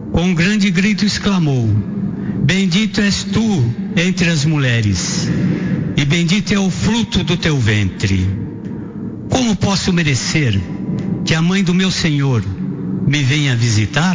Com um grande grito exclamou: Bendito és tu entre as mulheres, e bendito é o fruto do teu ventre. Como posso merecer que a mãe do meu Senhor me venha visitar?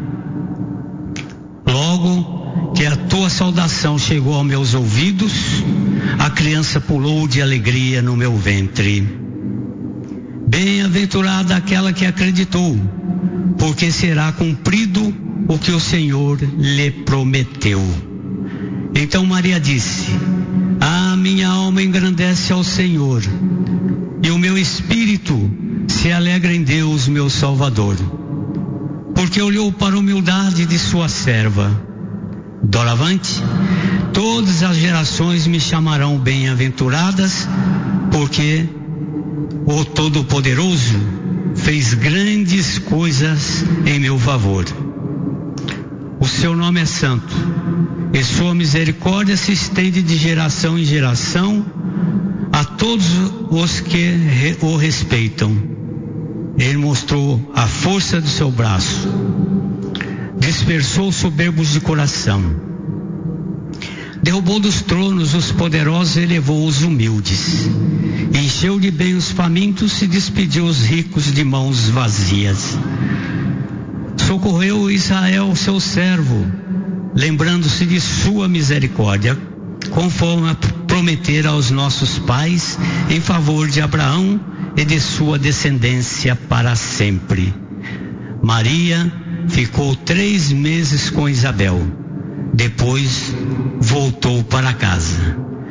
Logo que a tua saudação chegou aos meus ouvidos, a criança pulou de alegria no meu ventre. Bem-aventurada aquela que acreditou, porque será cumprido o que o Senhor lhe prometeu. Então Maria disse: A minha alma engrandece ao Senhor, e o meu espírito se alegra em Deus, meu Salvador, porque olhou para a humildade de sua serva. Doravante, todas as gerações me chamarão bem-aventuradas, porque o Todo-Poderoso fez grandes coisas em meu favor. O seu nome é santo, e sua misericórdia se estende de geração em geração a todos os que o respeitam. Ele mostrou a força do seu braço, dispersou os soberbos de coração, derrubou dos tronos os poderosos e elevou os humildes, encheu de bem os famintos e despediu os ricos de mãos vazias. Socorreu Israel, seu servo, lembrando-se de sua misericórdia, conforme prometera aos nossos pais, em favor de Abraão e de sua descendência para sempre. Maria ficou 3 meses com Isabel, depois voltou para casa.